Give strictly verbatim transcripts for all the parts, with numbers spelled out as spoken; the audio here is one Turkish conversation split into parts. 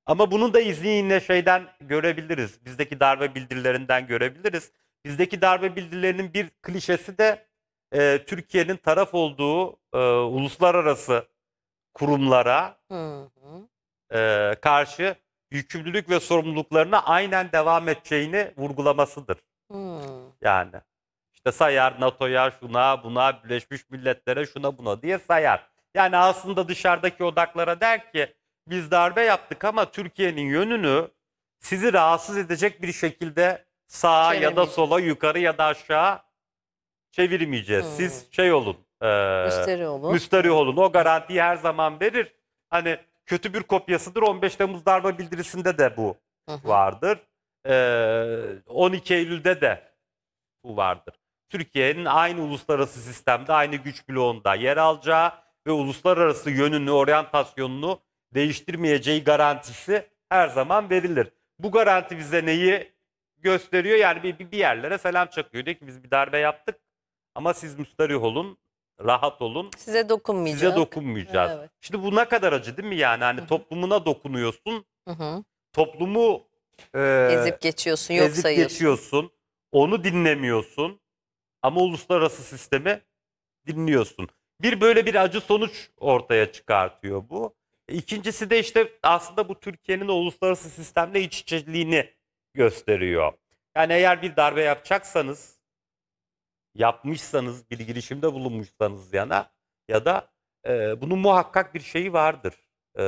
Ama bunun da izini yine şeyden görebiliriz. Bizdeki darbe bildirilerinden görebiliriz. Bizdeki darbe bildirilerinin bir klişesi de e, Türkiye'nin taraf olduğu e, uluslararası kurumlara Hı hı. e, karşı yükümlülük ve sorumluluklarına aynen devam edeceğini vurgulamasıdır. Hı. Yani işte sayar NATO'ya, şuna, buna, Birleşmiş Milletler'e, şuna, buna diye sayar. Yani aslında dışarıdaki odaklara der ki biz darbe yaptık ama Türkiye'nin yönünü sizi rahatsız edecek bir şekilde sağa ya da sola, Çevirmeyeceğiz. yukarı ya da aşağı çevirmeyeceğiz. Hı. Siz şey olun, e, Müsterih olun. müsterih olun. O garantiyi her zaman verir. Hani kötü bir kopyasıdır. on beş Temmuz darbe bildirisinde de bu Hı hı. vardır. E, on iki Eylül'de de bu vardır. Türkiye'nin aynı uluslararası sistemde, aynı güç bloğunda yer alacağı ve uluslararası yönünü, oryantasyonunu değiştirmeyeceği garantisi her zaman verilir. Bu garanti bize neyi gösteriyor? Yani bir, bir yerlere selam çakıyor. Diyor ki biz bir darbe yaptık ama siz müsterih olun, rahat olun, Size size dokunmayacak. dokunmayacağız. Evet. Şimdi bu ne kadar acı değil mi yani? Hı Hani hı. toplumuna dokunuyorsun, Hı hı. toplumu e, Ezip geçiyorsun, yok ezip sayıyorsun. geçiyorsun, onu dinlemiyorsun. Ama uluslararası sistemi dinliyorsun. Bir böyle bir acı sonuç ortaya çıkartıyor bu. İkincisi de işte aslında bu Türkiye'nin o uluslararası sistemle iç içeliğini gösteriyor. Yani eğer bir darbe yapacaksanız, yapmışsanız, bir girişimde bulunmuşsanız yana ya da e, bunun muhakkak bir şeyi vardır. E,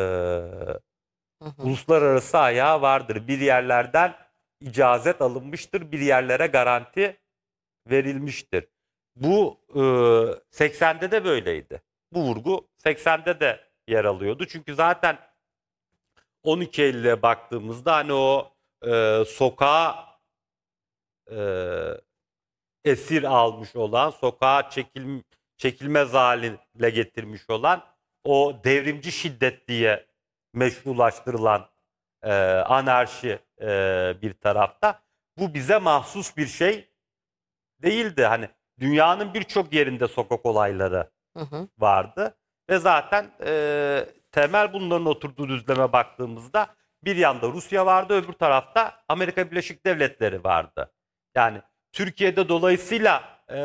Hı hı. uluslararası ayağı vardır. Bir yerlerden icazet alınmıştır, bir yerlere garanti verilmiştir. Bu e, seksende de böyleydi. Bu vurgu seksende de yer alıyordu. Çünkü zaten on iki Eylül'e baktığımızda hani o e, sokağa e, esir almış olan, sokağa çekil, çekilmez haline getirmiş olan o devrimci şiddet diye meşrulaştırılan e, anarşi e, bir tarafta. Bu bize mahsus bir şey değildi. Hani dünyanın birçok yerinde sokak olayları Hı hı. vardı. Ve zaten e, temel bunların oturduğu düzleme baktığımızda bir yanda Rusya vardı, öbür tarafta Amerika Birleşik Devletleri vardı. Yani Türkiye'de dolayısıyla e,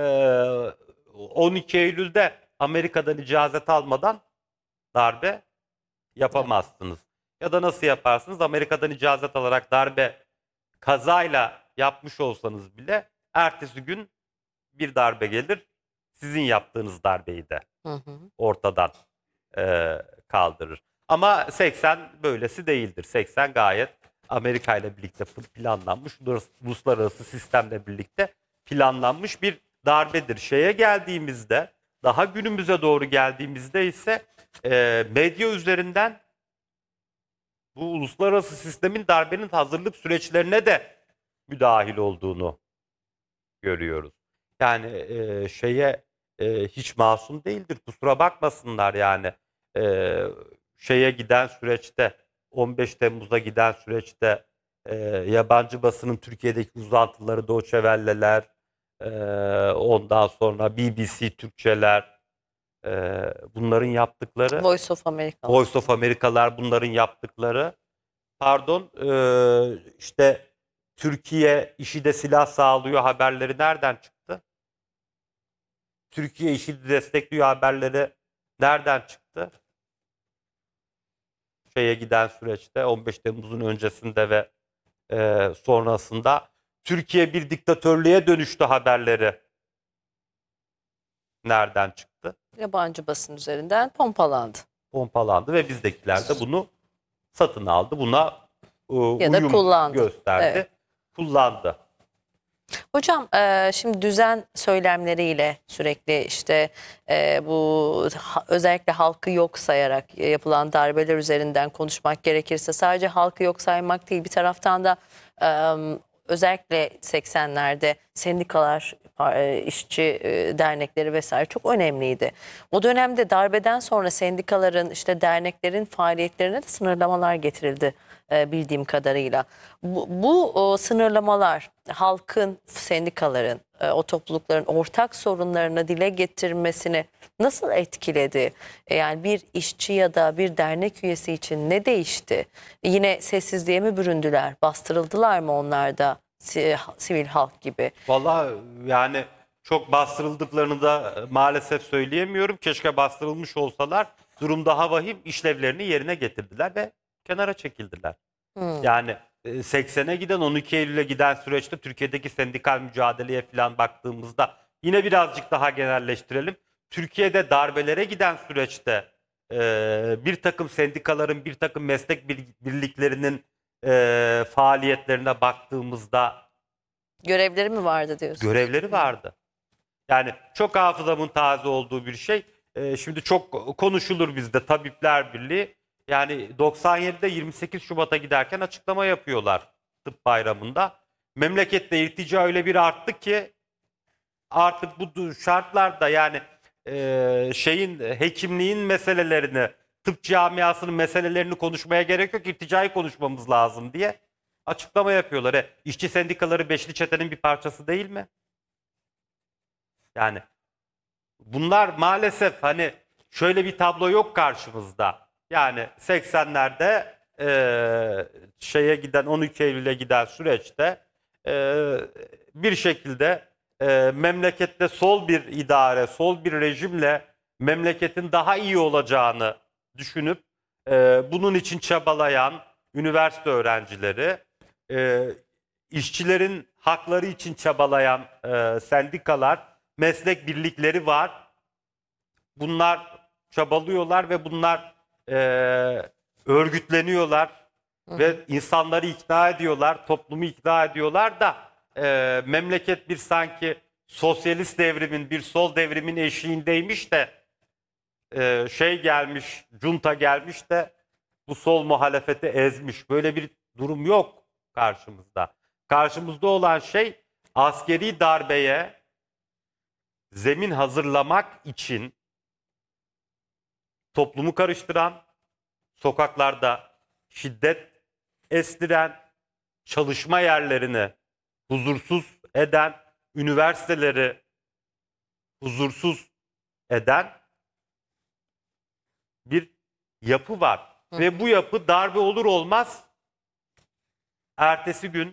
on iki Eylül'de Amerika'dan icazet almadan darbe Evet. yapamazsınız. Ya da nasıl yaparsınız? Amerika'dan icazet alarak darbe kazayla yapmış olsanız bile ertesi gün bir darbe gelir, sizin yaptığınız darbeyi de Hı hı. ortadan e, kaldırır. Ama seksen böylesi değildir. seksen gayet Amerika ile birlikte planlanmış, uluslararası sistemle birlikte planlanmış bir darbedir. Şeye geldiğimizde, daha günümüze doğru geldiğimizde ise e, medya üzerinden bu uluslararası sistemin darbenin hazırlık süreçlerine de müdahil olduğunu görüyoruz. Yani e, şeye e, hiç masum değildir. Kusura bakmasınlar yani. E, şeye giden süreçte on beş Temmuz'a giden süreçte e, yabancı basının Türkiye'deki uzantıları Deutsche Welle'ler, e, ondan sonra B B C Türkçeler, e, bunların yaptıkları, Voice of America'lar. Voice of America'lar bunların yaptıkları, pardon, e, işte Türkiye IŞİD'e silah sağlıyor haberleri nereden çıktı? Türkiye IŞİD'i destekliyor haberleri nereden çıktı? Şeye giden süreçte on beş Temmuz'un öncesinde ve e, sonrasında Türkiye bir diktatörlüğe dönüştü haberleri nereden çıktı? Yabancı basın üzerinden pompalandı. Pompalandı ve bizdekiler de bunu satın aldı. Buna e, Ya da uyum kullandı. Evet. gösterdi, kullandı. Hocam e, şimdi düzen söylemleriyle sürekli işte e, bu ha- özellikle halkı yok sayarak yapılan darbeler üzerinden konuşmak gerekirse sadece halkı yok saymak değil, bir taraftan da e, özellikle seksenlerde sendikalar e, işçi e, dernekleri vesaire çok önemliydi. O dönemde darbeden sonra sendikaların, işte derneklerin faaliyetlerine de sınırlamalar getirildi e, bildiğim kadarıyla. Bu, bu o sınırlamalar halkın, sendikaların, e, o toplulukların ortak sorunlarını dile getirmesini nasıl etkiledi? E, Yani bir işçi ya da bir dernek üyesi için ne değişti? Yine sessizliğe mi büründüler? Bastırıldılar mı onlar da si- sivil halk gibi? Vallahi yani çok bastırıldıklarını da e, maalesef söyleyemiyorum. Keşke bastırılmış olsalar, durum daha vahim, işlevlerini yerine getirdiler ve kenara çekildiler. Hmm. Yani e, seksene giden, on iki Eylül'e giden süreçte Türkiye'deki sendikal mücadeleye falan baktığımızda, yine birazcık daha genelleştirelim. Türkiye'de darbelere giden süreçte e, bir takım sendikaların, bir takım meslek bir- birliklerinin e, faaliyetlerine baktığımızda Görevleri mi vardı diyorsunuz? görevleri vardı. Yani çok hafızamın taze olduğu bir şey. Ee, şimdi çok konuşulur bizde Tabipler Birliği. Yani doksan yedide yirmi sekiz Şubat'a giderken açıklama yapıyorlar tıp bayramında. Memlekette irtica öyle bir arttı ki artık bu şartlarda yani e, şeyin hekimliğin meselelerini, tıp camiasının meselelerini konuşmaya gerek yok. İrticayı konuşmamız lazım diye açıklama yapıyorlar. E, işçi sendikaları Beşli Çete'nin bir parçası değil mi? Yani bunlar maalesef hani şöyle bir tablo yok karşımızda. Yani seksenlerde eee, şeye giden, on iki Eylül'e giden süreçte eee, bir şekilde eee, memlekette sol bir idare, sol bir rejimle memleketin daha iyi olacağını düşünüp eee, bunun için çabalayan üniversite öğrencileri, eee, işçilerin hakları için çabalayan eee, sendikalar, meslek birlikleri var. Bunlar çabalıyorlar ve bunlar eee, örgütleniyorlar ve insanları ikna ediyorlar, toplumu ikna ediyorlar da eee, memleket bir sanki sosyalist devrimin, bir sol devrimin eşiğindeymiş de eee, şey gelmiş, junta gelmiş de bu sol muhalefeti ezmiş. Böyle bir durum yok karşımızda. Karşımızda olan şey askeri darbeye zemin hazırlamak için toplumu karıştıran, sokaklarda şiddet estiren, çalışma yerlerini huzursuz eden, üniversiteleri huzursuz eden bir yapı var. Ve bu yapı darbe olur olmaz ertesi gün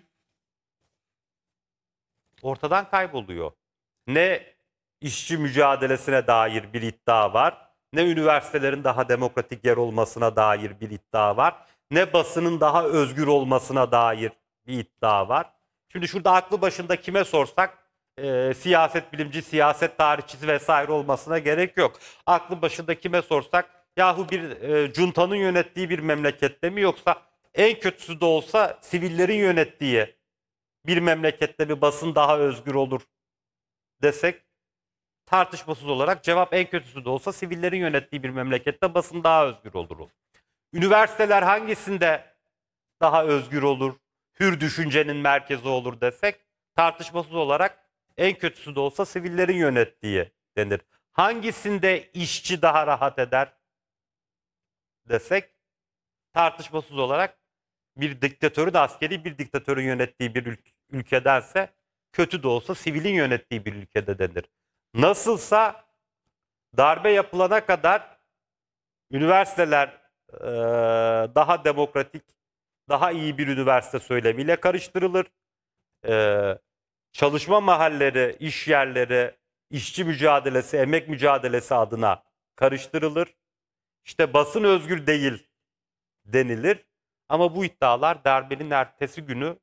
ortadan kayboluyor. Ne işçi mücadelesine dair bir iddia var, ne üniversitelerin daha demokratik yer olmasına dair bir iddia var, ne basının daha özgür olmasına dair bir iddia var. Şimdi şurada aklı başında kime sorsak e, siyaset bilimci, siyaset tarihçisi vesaire olmasına gerek yok. Aklı başında kime sorsak yahu bir e, cuntanın yönettiği bir memlekette mi, yoksa en kötüsü de olsa sivillerin yönettiği bir memlekette bir basın daha özgür olur desek, tartışmasız olarak cevap en kötüsü de olsa sivillerin yönettiği bir memlekette basın daha özgür olur. Üniversiteler hangisinde daha özgür olur, hür düşüncenin merkezi olur desek, tartışmasız olarak en kötüsü de olsa sivillerin yönettiği denir. Hangisinde işçi daha rahat eder desek, tartışmasız olarak bir diktatörün, askeri bir diktatörün yönettiği bir ül- ülkedense kötü de olsa sivilin yönettiği bir ülkede denir. Nasılsa darbe yapılana kadar üniversiteler eee, daha demokratik, daha iyi bir üniversite söylemiyle karıştırılır. Eee, çalışma mahalleri, iş yerleri, işçi mücadelesi, emek mücadelesi adına karıştırılır. İşte basın özgür değil denilir. Ama bu iddialar darbenin ertesi günü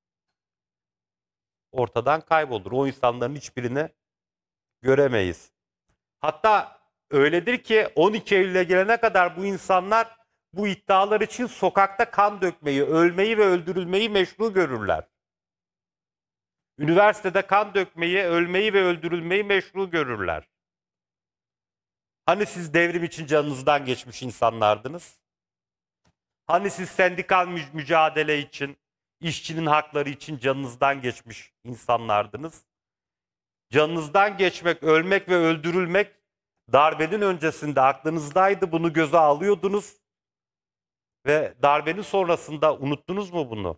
ortadan kaybolur. O insanların hiçbirini göremeyiz. Hatta öyledir ki on iki Eylül'e gelene kadar bu insanlar bu iddialar için sokakta kan dökmeyi, ölmeyi ve öldürülmeyi meşru görürler. Üniversitede kan dökmeyi, ölmeyi ve öldürülmeyi meşru görürler. Hani siz devrim için canınızdan geçmiş insanlardınız? Hani siz sendikal mü- mücadele için, işçinin hakları için canınızdan geçmiş insanlardınız? canınızdan geçmek, ölmek ve öldürülmek darbenin öncesinde aklınızdaydı. Bunu göze alıyordunuz ve darbenin sonrasında unuttunuz mu bunu?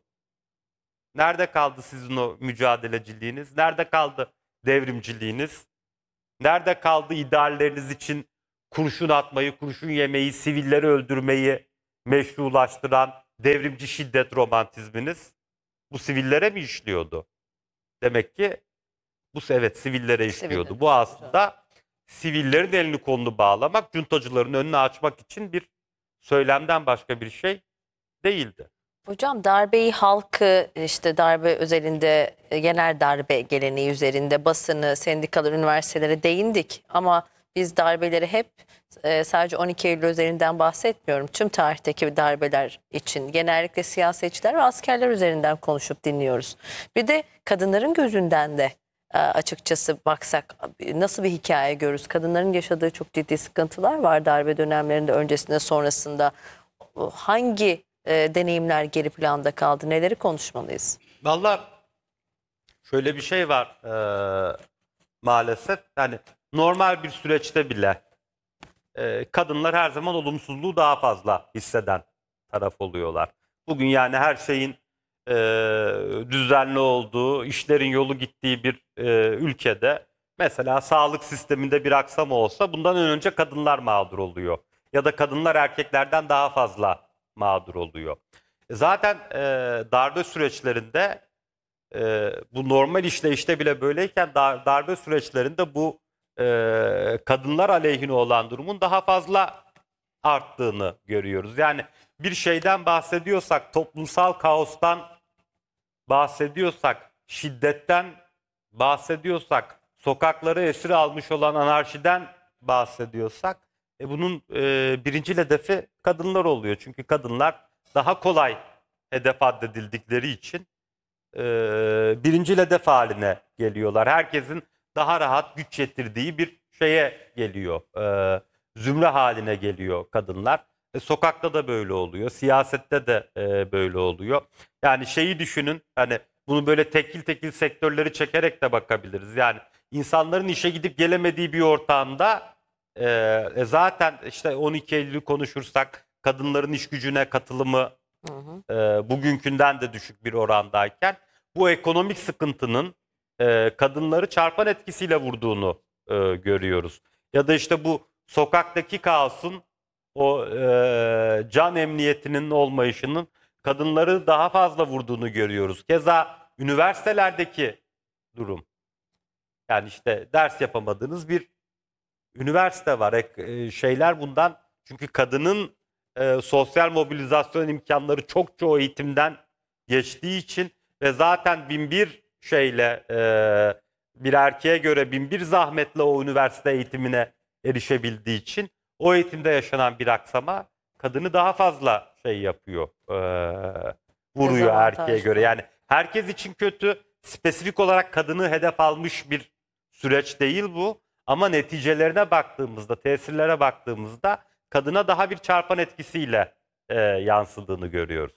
Nerede kaldı sizin o mücadeleciliğiniz? Nerede kaldı devrimciliğiniz? Nerede kaldı idealleriniz için kurşun atmayı, kurşun yemeyi, sivilleri öldürmeyi meşrulaştıran devrimci şiddet romantizminiz? Bu sivillere mi işliyordu? Demek ki bu evet sivillere işliyordu. Siviller. Bu aslında sivillerin elini kolunu bağlamak, cuntacıların önünü açmak için bir söylemden başka bir şey değildi. Hocam darbeyi halkı işte darbe özelinde e, genel darbe geleneği üzerinde basını, sendikalar, üniversitelere değindik. Ama biz darbeleri hep e, sadece on iki Eylül üzerinden bahsetmiyorum. Tüm tarihteki darbeler için genellikle siyasetçiler ve askerler üzerinden konuşup dinliyoruz. Bir de kadınların gözünden de e, açıkçası baksak nasıl bir hikaye görürüz? Kadınların yaşadığı çok ciddi sıkıntılar var darbe dönemlerinde, öncesinde, sonrasında. O Hangi e, deneyimler geri planda kaldı? Neleri konuşmalıyız? Vallahi şöyle bir şey var eee, maalesef. Yani normal bir süreçte bile eee, kadınlar her zaman olumsuzluğu daha fazla hisseden taraf oluyorlar. Bugün yani her şeyin eee, düzenli olduğu, işlerin yolu gittiği bir eee, ülkede mesela sağlık sisteminde bir aksama olsa bundan önce kadınlar mağdur oluyor. Ya da kadınlar erkeklerden daha fazla mağdur oluyor. Zaten eee, darbe süreçlerinde e, bu normal işleyişte bile böyleyken dar- darbe süreçlerinde bu e, kadınlar aleyhine olan durumun daha fazla arttığını görüyoruz. Yani bir şeyden bahsediyorsak, toplumsal kaostan bahsediyorsak, şiddetten bahsediyorsak, sokakları esir almış olan anarşiden bahsediyorsak, e, bunun e, birinci hedefi kadınlar oluyor. Çünkü kadınlar daha kolay hedef addedildikleri için e, birinci hedef haline geliyorlar. Herkesin daha rahat güç yetirdiği bir şeye geliyor. E, zümre haline geliyor kadınlar. E, sokakta da böyle oluyor. Siyasette de e, böyle oluyor. Yani şeyi düşünün, hani bunu böyle tekil tekil sektörleri çekerek de bakabiliriz. Yani insanların işe gidip gelemediği bir ortamda e, e, zaten işte on iki Eylül'ü konuşursak kadınların iş gücüne katılımı Hı hı. e, bugünkünden de düşük bir orandayken bu ekonomik sıkıntının e, kadınları çarpan etkisiyle vurduğunu e, görüyoruz. Ya da işte bu sokaktaki kaosun o e, can emniyetinin olmayışının kadınları daha fazla vurduğunu görüyoruz. Keza üniversitelerdeki durum. Yani işte ders yapamadığınız bir üniversite var. Ek- e, şeyler bundan çünkü kadının e, sosyal mobilizasyon imkanları çok çoğu eğitimden geçtiği için ve zaten bin bir şeyle e, bir erkeğe göre bin bir zahmetle o üniversite eğitimine erişebildiği için o eğitimde yaşanan bir aksama kadını daha fazla şey yapıyor, e, vuruyor erkeğe Dezavantajlı. göre. Yani herkes için kötü, spesifik olarak kadını hedef almış bir süreç değil bu. Ama neticelerine baktığımızda, tesirlere baktığımızda kadına daha bir çarpan etkisiyle e, yansıdığını görüyoruz.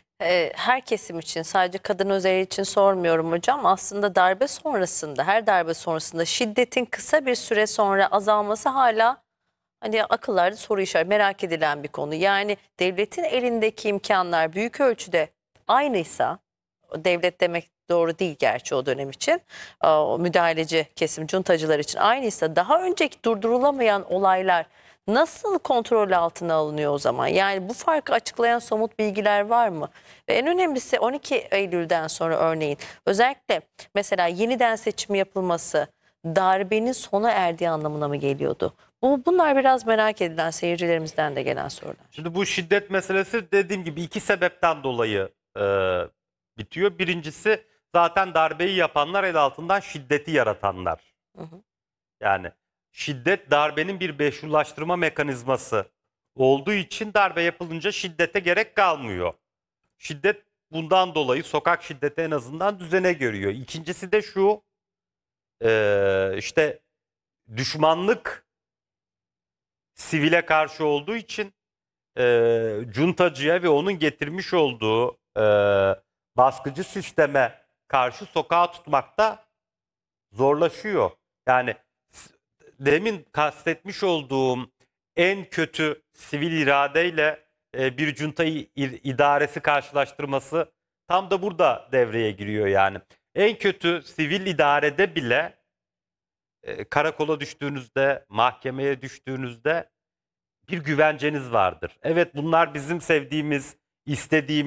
E, her kesim için, sadece kadın özeli için sormuyorum hocam. Aslında darbe sonrasında, her darbe sonrasında şiddetin kısa bir süre sonra azalması hala hani akıllarda soru işareti, merak edilen bir konu. Yani devletin elindeki imkanlar büyük ölçüde aynıysa, devlet demek doğru değil gerçi o dönem için, o müdahaleci kesim, cuntacılar için aynıysa, daha önceki durdurulamayan olaylar nasıl kontrol altına alınıyor o zaman? Yani bu farkı açıklayan somut bilgiler var mı? Ve en önemlisi on iki Eylül'den sonra örneğin özellikle mesela yeniden seçim yapılması darbenin sona erdiği anlamına mı geliyordu? Bu, bunlar biraz merak edilen, seyircilerimizden de gelen sorular. Şimdi bu şiddet meselesi dediğim gibi iki sebepten dolayı e, bitiyor. Birincisi zaten darbeyi yapanlar, el altından şiddeti yaratanlar. Hı hı. Yani şiddet darbenin bir meşrulaştırma mekanizması olduğu için darbe yapılınca şiddete gerek kalmıyor. Şiddet bundan dolayı sokak şiddeti en azından düzene görüyor. İkincisi de şu, e, işte düşmanlık sivile karşı olduğu için e, cuntacıya ve onun getirmiş olduğu e, baskıcı sisteme karşı sokağa tutmakta zorlaşıyor. Yani s- demin kastetmiş olduğum en kötü sivil iradeyle e, bir junta i- i- idaresi karşılaştırması tam da burada devreye giriyor yani. En kötü sivil idarede bile e, karakola düştüğünüzde, mahkemeye düştüğünüzde bir güvenceniz vardır. Evet, bunlar bizim sevdiğimiz, istediğimiz